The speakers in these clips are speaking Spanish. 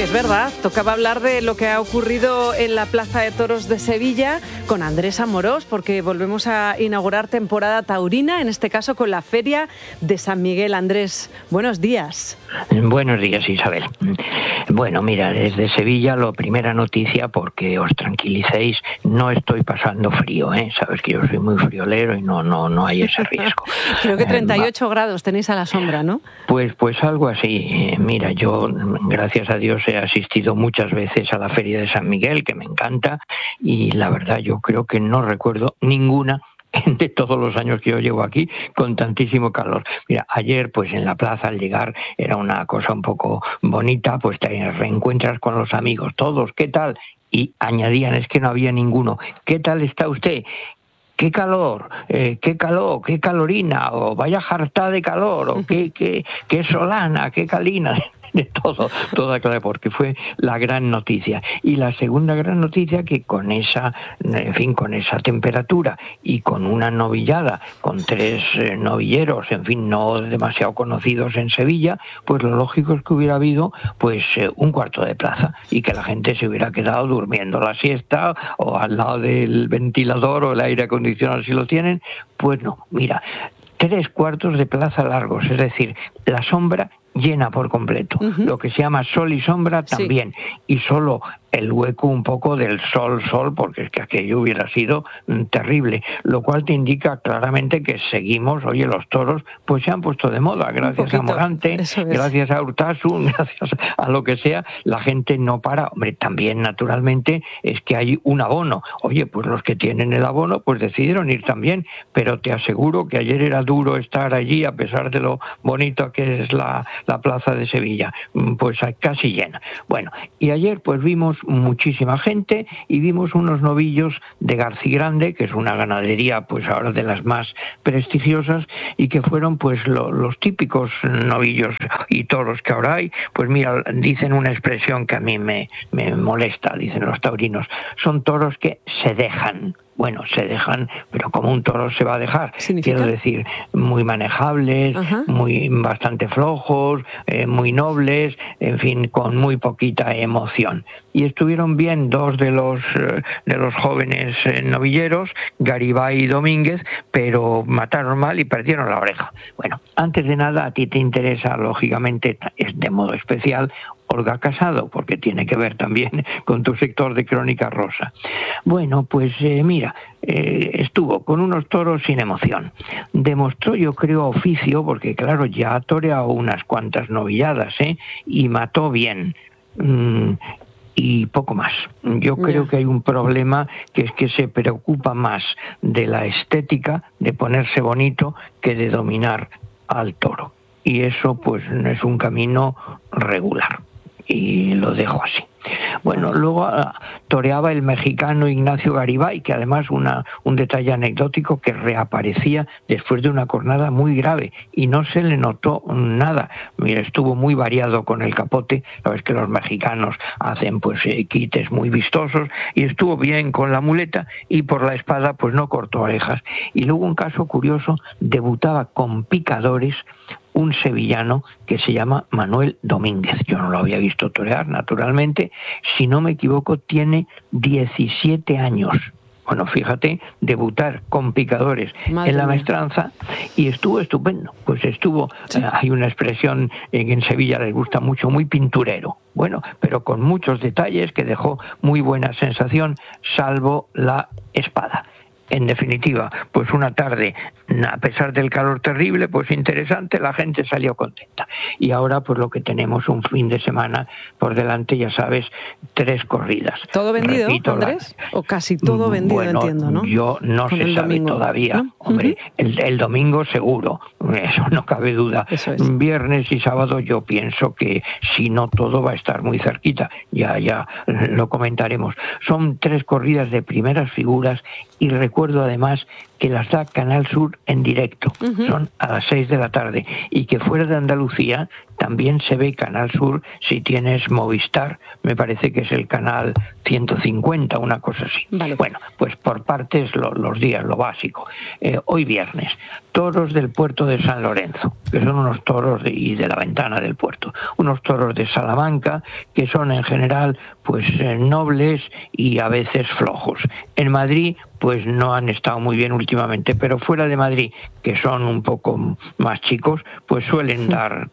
es verdad, tocaba hablar de lo que ha ocurrido en la Plaza de Toros de Sevilla con Andrés Amorós, porque volvemos a inaugurar temporada taurina, en este caso con la Feria de San Miguel. Andrés, buenos días. Buenos días, Isabel. Bueno, mira, desde Sevilla la primera noticia, porque os tranquilicéis, no estoy pasando frío, ¿eh? Sabes que yo soy muy friolero y no hay ese riesgo. Creo que 38 grados tenéis a la sombra, ¿no? Pues algo así. Mira, yo, gracias a Dios, he asistido muchas veces a la Feria de San Miguel, que me encanta, y la verdad yo creo que no recuerdo ninguna de todos los años que yo llevo aquí con tantísimo calor. Mira, ayer pues en la plaza al llegar era una cosa un poco bonita, pues te reencuentras con los amigos, todos, ¿qué tal? Y añadían, es que no había ninguno, ¿qué tal está usted? ¡Qué calor! ¡Qué calor! ¡Qué calorina! O vaya jarta de calor, o qué solana, qué calina. De toda clase, porque fue la gran noticia. Y la segunda gran noticia, que con esa temperatura y con una novillada, con 3 novilleros, en fin, no demasiado conocidos en Sevilla, pues lo lógico es que hubiera habido pues un cuarto de plaza y que la gente se hubiera quedado durmiendo la siesta o al lado del ventilador o el aire acondicionado si lo tienen. Pues no, mira, 3 cuartos de plaza largos, es decir, la sombra llena por completo, lo que se llama sol y sombra también, sí. Y solo el hueco un poco del sol, porque es que aquello hubiera sido terrible, lo cual te indica claramente que seguimos, oye, los toros pues se han puesto de moda, gracias a Morante, gracias a Urtasun, gracias a lo que sea, la gente no para. Hombre, también naturalmente es que hay un abono, oye, pues los que tienen el abono pues decidieron ir también, pero te aseguro que ayer era duro estar allí a pesar de lo bonito que es la plaza de Sevilla, pues casi llena. Bueno, y ayer pues vimos muchísima gente y vimos unos novillos de Garcigrande, que es una ganadería pues ahora de las más prestigiosas, y que fueron pues los típicos novillos y toros que ahora hay. Pues mira, dicen una expresión que a mí me molesta, dicen los taurinos, son toros que se dejan. Bueno, se dejan, pero como un toro se va a dejar. ¿Significa? Quiero decir, muy manejables, bastante flojos, muy nobles, en fin, con muy poquita emoción. Y estuvieron bien 2 de los jóvenes novilleros, Garibay y Domínguez, pero mataron mal y perdieron la oreja. Bueno, antes de nada, a ti te interesa, lógicamente, es de modo especial, Olga Casado, porque tiene que ver también con tu sector de Crónica Rosa. Bueno, pues mira, estuvo con unos toros sin emoción. Demostró, yo creo, oficio, porque claro, ya ha toreado unas cuantas novilladas, y mató bien. Y poco más. Yo creo que hay un problema, que es que se preocupa más de la estética, de ponerse bonito, que de dominar al toro. Y eso pues es un camino regular. Y lo dejo así. Bueno, luego toreaba el mexicano Ignacio Garibay, que además un detalle anecdótico, que reaparecía después de una cornada muy grave y no se le notó nada. Mira, estuvo muy variado con el capote, sabes que los mexicanos hacen pues quites muy vistosos, y estuvo bien con la muleta, y por la espada pues no cortó orejas. Y luego un caso curioso, debutaba con picadores un sevillano que se llama Manuel Domínguez. Yo no lo había visto torear, naturalmente. Si no me equivoco, tiene 17 años. Bueno, fíjate, debutar con picadores en la maestranza, y estuvo estupendo. Pues estuvo, hay una expresión que en Sevilla les gusta mucho, muy pinturero. Bueno, pero con muchos detalles que dejó muy buena sensación, salvo la espada. En definitiva, pues una tarde, a pesar del calor terrible, pues interesante, la gente salió contenta. Y ahora pues lo que tenemos, un fin de semana por delante, ya sabes, 3 corridas. ¿Todo vendido, repito, Andrés? ¿O casi todo vendido, bueno, entiendo, no? Yo no se sabe domingo todavía, ¿no? Hombre, el domingo seguro, eso no cabe duda. Viernes y sábado yo pienso que si no todo va a estar muy cerquita, ya lo comentaremos. Son 3 corridas de primeras figuras, y recuerdo además que las da Canal Sur en directo, son a las 6 de la tarde, y que fuera de Andalucía, también se ve Canal Sur si tienes Movistar, me parece que es el canal 150, una cosa así. Vale. Bueno, pues por partes los días, lo básico. Hoy viernes, toros del puerto de San Lorenzo, que son unos toros y de la ventana del puerto, unos toros de Salamanca que son en general pues nobles y a veces flojos. En Madrid pues no han estado muy bien últimamente, pero fuera de Madrid, que son un poco más chicos, pues suelen dar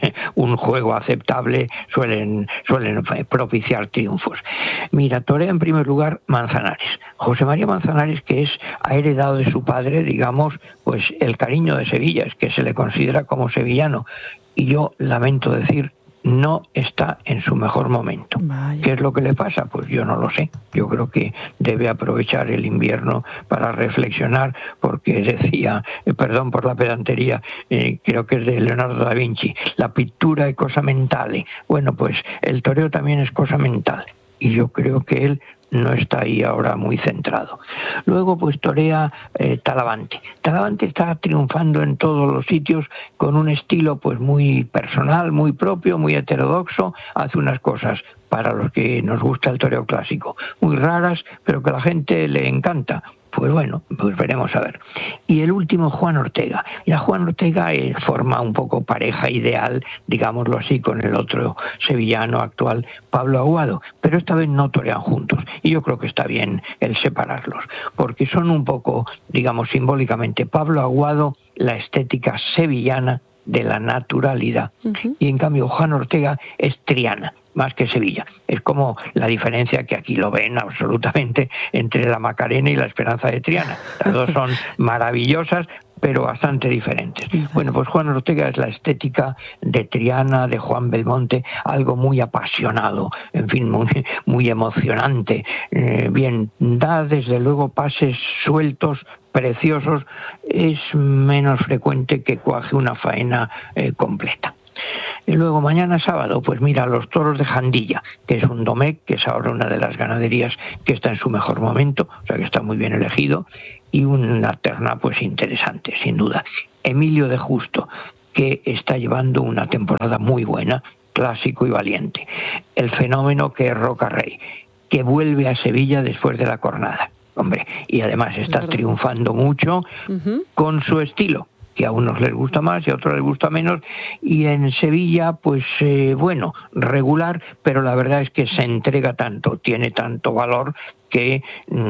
un juego aceptable, suelen propiciar triunfos. Mira, torea en primer lugar Manzanares. José María Manzanares, que ha heredado de su padre, digamos, pues el cariño de Sevilla, es que se le considera como sevillano, y yo lamento decir, no está en su mejor momento. Vaya. ¿Qué es lo que le pasa? Pues yo no lo sé. Yo creo que debe aprovechar el invierno para reflexionar, porque decía, perdón por la pedantería, creo que es de Leonardo da Vinci, la pintura es cosa mental. Bueno, pues el toreo también es cosa mental, y yo creo que él no está ahí ahora muy centrado. Luego pues torea Talavante. Talavante está triunfando en todos los sitios con un estilo pues muy personal, muy propio, muy heterodoxo, hace unas cosas para los que nos gusta el toreo clásico, muy raras, pero que a la gente le encanta. Pues bueno, pues veremos a ver. Y el último, Juan Ortega. Ya Juan Ortega forma un poco pareja ideal, digámoslo así, con el otro sevillano actual, Pablo Aguado, pero esta vez no torean juntos. Y yo creo que está bien el separarlos, porque son un poco, digamos, simbólicamente, Pablo Aguado, la estética sevillana de la naturalidad. Y en cambio Juan Ortega es Triana, más que Sevilla. Es como la diferencia que aquí lo ven absolutamente entre la Macarena y la Esperanza de Triana. Las dos son maravillosas, pero bastante diferentes. Bueno, pues Juan Ortega es la estética de Triana, de Juan Belmonte, algo muy apasionado, en fin, muy emocionante. Bien, da desde luego pases sueltos, preciosos, es menos frecuente que cuaje una faena completa. Y luego mañana sábado, pues mira, los toros de Jandilla, que es un domec, que es ahora una de las ganaderías que está en su mejor momento, o sea que está muy bien elegido, y una terna pues interesante, sin duda. Emilio de Justo, que está llevando una temporada muy buena, clásico y valiente. El fenómeno que es Roca Rey, que vuelve a Sevilla después de la cornada. Hombre, y además está triunfando mucho con su estilo, que a unos les gusta más y a otros les gusta menos, y en Sevilla, pues bueno, regular, pero la verdad es que se entrega tanto, tiene tanto valor que,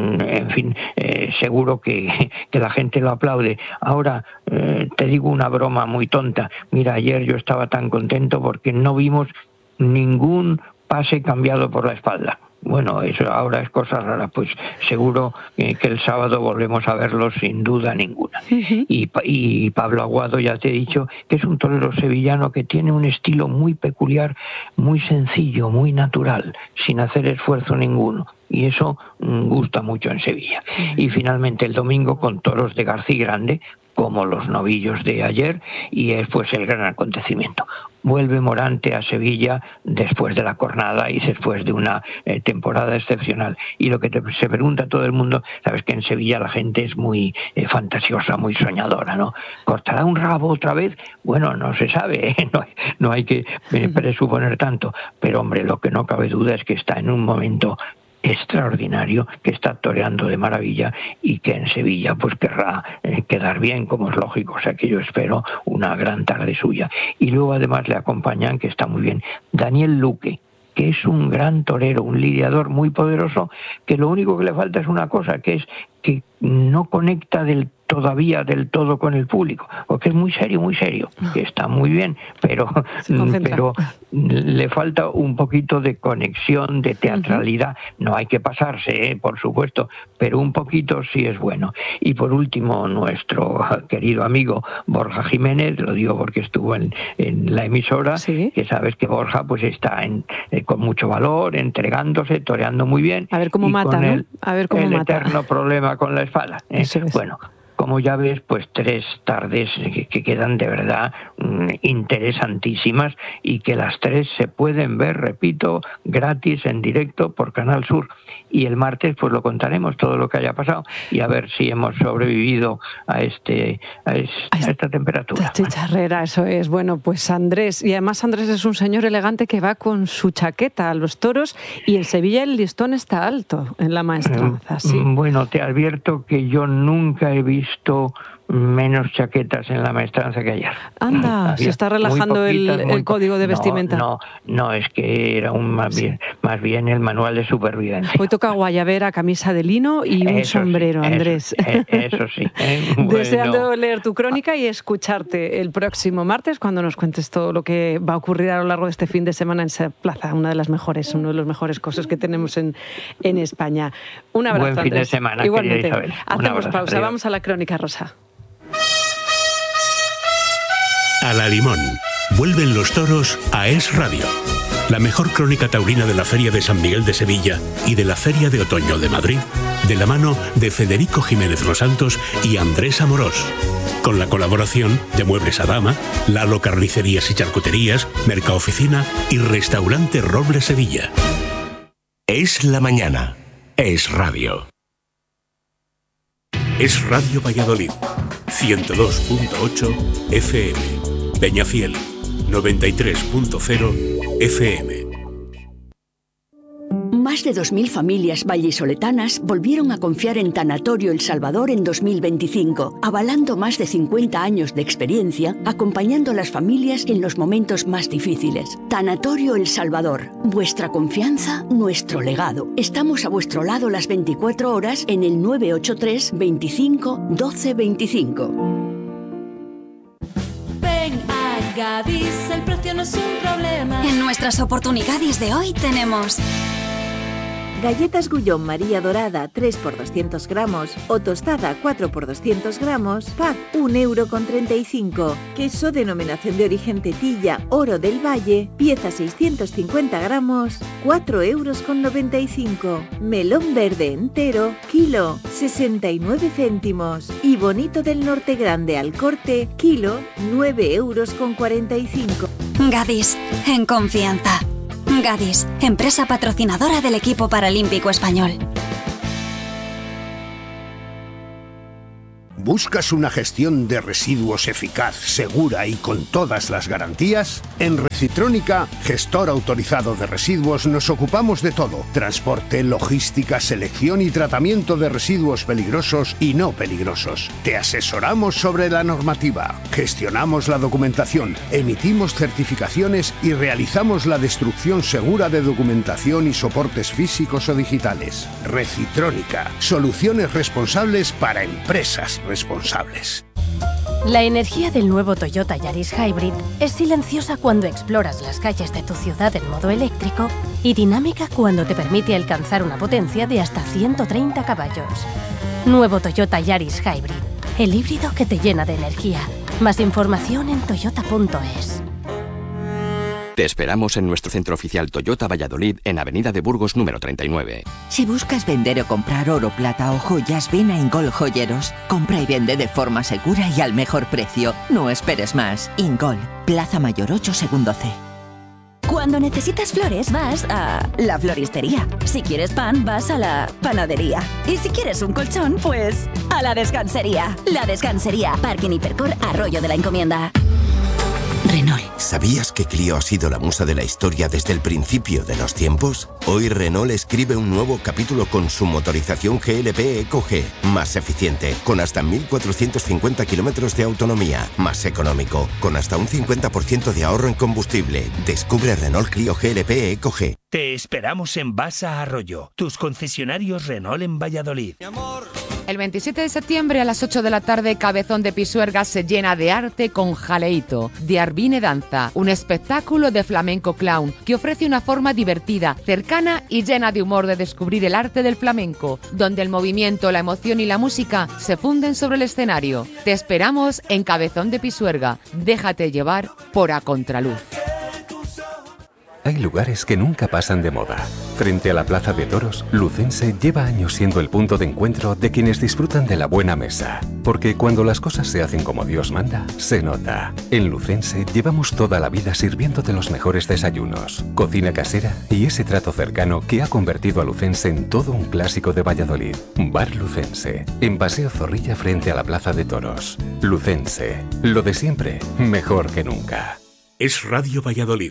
en fin, seguro que la gente lo aplaude. Ahora, te digo una broma muy tonta. Mira, ayer yo estaba tan contento porque no vimos ningún pase cambiado por la espalda. Bueno, eso ahora es cosa rara, pues seguro que el sábado volvemos a verlo sin duda ninguna. Y Pablo Aguado, ya te he dicho, que es un torero sevillano que tiene un estilo muy peculiar, muy sencillo, muy natural, sin hacer esfuerzo ninguno. Y eso gusta mucho en Sevilla. Y finalmente el domingo con toros de García Grande, como los novillos de ayer, y es pues el gran acontecimiento. Vuelve Morante a Sevilla después de la cornada y después de una temporada excepcional. Y lo que se pregunta todo el mundo, sabes que en Sevilla la gente es muy fantasiosa, muy soñadora, ¿no? ¿Cortará un rabo otra vez? Bueno, no se sabe, no hay que presuponer tanto. Pero hombre, lo que no cabe duda es que está en un momento extraordinario, que está toreando de maravilla y que en Sevilla pues querrá quedar bien, como es lógico. O sea que yo espero una gran tarde suya. Y luego además le acompañan, que está muy bien, Daniel Luque, que es un gran torero, un lidiador muy poderoso, que lo único que le falta es una cosa, que es que no conecta todavía del todo con el público, porque es muy serio, que está muy bien, pero le falta un poquito de conexión, de teatralidad. No hay que pasarse, por supuesto, pero un poquito sí es bueno. Y por último, nuestro querido amigo Borja Jiménez, lo digo porque estuvo en la emisora, ¿sí? Que sabes que Borja pues está con mucho valor, entregándose, toreando muy bien. A ver cómo mata, ¿no? A ver cómo el mata. Eterno problema con la espada. Eso es. Bueno, como ya ves, pues 3 tardes que quedan de verdad interesantísimas y que las 3 se pueden ver, repito, gratis en directo por Canal Sur. Y el martes pues lo contaremos todo lo que haya pasado y a ver si hemos sobrevivido a esta temperatura. Esta chicharrera, eso es. Bueno, pues Andrés, y además Andrés es un señor elegante que va con su chaqueta a los toros y en Sevilla el listón está alto en la maestranza. ¿Sí? Bueno, te advierto que yo nunca he visto menos chaquetas en la maestranza que ayer. Anda, se está relajando el código de vestimenta. No, es que era más bien el manual de supervivencia. Hoy toca guayabera, camisa de lino y un sombrero, sí, Andrés. Eso sí. Bueno. Deseando leer tu crónica y escucharte el próximo martes cuando nos cuentes todo lo que va a ocurrir a lo largo de este fin de semana en esa plaza, uno de los mejores cosas que tenemos en España. Un abrazo, Buen fin Andrés. de semana, igualmente. querida Isabel. Hacemos pausa, adiós. Vamos a la crónica rosa. A la Limón. Vuelven los toros a Es Radio. La mejor crónica taurina de la Feria de San Miguel de Sevilla y de la Feria de Otoño de Madrid, de la mano de Federico Jiménez Los Santos y Andrés Amorós. Con la colaboración de Muebles Adama, Lalo Carnicerías y Charcuterías, Mercaoficina y Restaurante Roble Sevilla. Es la mañana. Es Radio. Es Radio Valladolid. 102.8 FM. Peñafiel. 93.0 FM. Más de 2.000 familias vallisoletanas volvieron a confiar en Tanatorio El Salvador en 2025, avalando más de 50 años de experiencia, acompañando a las familias en los momentos más difíciles. Tanatorio El Salvador, vuestra confianza, nuestro legado. Estamos a vuestro lado las 24 horas en el 983 25 12 25. Ven a Gadis, el precio no es un problema. En nuestras oportunidades de hoy tenemos galletas Gullón María Dorada 3 por 200 gramos o tostada 4 por 200 gramos, pack 1,35 €. Queso denominación de origen Tetilla Oro del Valle, pieza 650 gramos, 4,95 €. Melón verde entero, kilo 69 céntimos. Y bonito del Norte grande al corte, kilo 9,45 €. Gadis, en confianza. Gadis, empresa patrocinadora del equipo paralímpico español. ¿Buscas una gestión de residuos eficaz, segura y con todas las garantías? En Recitrónica, gestor autorizado de residuos, nos ocupamos de todo: transporte, logística, selección y tratamiento de residuos peligrosos y no peligrosos. Te asesoramos sobre la normativa, gestionamos la documentación, emitimos certificaciones y realizamos la destrucción segura de documentación y soportes físicos o digitales. Recitrónica, soluciones responsables para empresas responsables. La energía del nuevo Toyota Yaris Hybrid es silenciosa cuando exploras las calles de tu ciudad en modo eléctrico y dinámica cuando te permite alcanzar una potencia de hasta 130 caballos. Nuevo Toyota Yaris Hybrid, el híbrido que te llena de energía. Más información en toyota.es. Te esperamos en nuestro centro oficial Toyota Valladolid en Avenida de Burgos número 39. Si buscas vender o comprar oro, plata o joyas, ven a Ingol Joyeros. Compra y vende de forma segura y al mejor precio. No esperes más. Ingol, Plaza Mayor 8, segundo C. Cuando necesitas flores, vas a la floristería. Si quieres pan, vas a la panadería. Y si quieres un colchón, pues a la descansería. La Descansería, Parking Hipercor, Arroyo de la Encomienda. Renault. ¿Sabías que Clio ha sido la musa de la historia desde el principio de los tiempos? Hoy Renault escribe un nuevo capítulo con su motorización GLP EcoG, más eficiente, con hasta 1.450 kilómetros de autonomía, más económico, con hasta un 50% de ahorro en combustible. Descubre Renault Clio GLP EcoG. Te esperamos en Basa Arroyo, tus concesionarios Renault en Valladolid. El 27 de septiembre a las 8 de la tarde, Cabezón de Pisuerga se llena de arte con Jaleito, de Arvine Danza, un espectáculo de flamenco clown que ofrece una forma divertida, cercana y llena de humor de descubrir el arte del flamenco, donde el movimiento, la emoción y la música se funden sobre el escenario. Te esperamos en Cabezón de Pisuerga. Déjate llevar por A Contraluz. Hay lugares que nunca pasan de moda. Frente a la Plaza de Toros, Lucense lleva años siendo el punto de encuentro de quienes disfrutan de la buena mesa. Porque cuando las cosas se hacen como Dios manda, se nota. En Lucense llevamos toda la vida sirviéndote los mejores desayunos, cocina casera y ese trato cercano que ha convertido a Lucense en todo un clásico de Valladolid. Bar Lucense, en Paseo Zorrilla frente a la Plaza de Toros. Lucense, lo de siempre, mejor que nunca. Es Radio Valladolid,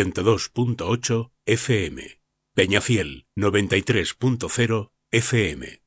102.8 FM. Peñafiel, 93.0 FM.